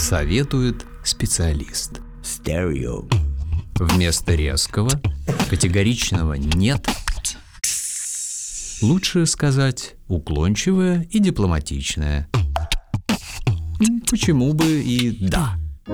советует специалист. Стерео. Вместо резкого, категоричного «нет» лучше сказать уклончивое и дипломатичное. Почему бы и «да».